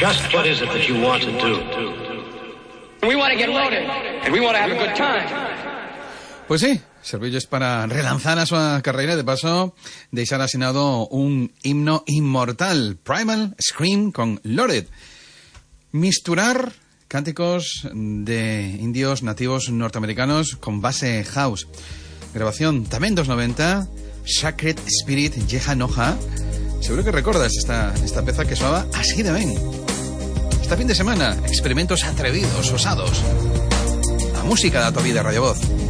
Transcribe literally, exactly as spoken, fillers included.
Just what is it that you want to do? We want to get loaded, and we want to have a good time. Pues sí, servilles para relanzar a súa carreira, de paso deixar asinado un himno inmortal, Primal Scream con Loaded. Misturar cánticos de indios nativos norteamericanos con base house. Grabación tamén dos noventa, Sacred Spirit Yeha Noha. Seguro que recordas esta, esta peza que soaba así de ben. Esta fin de semana, experimentos atrevidos, osados. A música da tua vida, Radio Voz.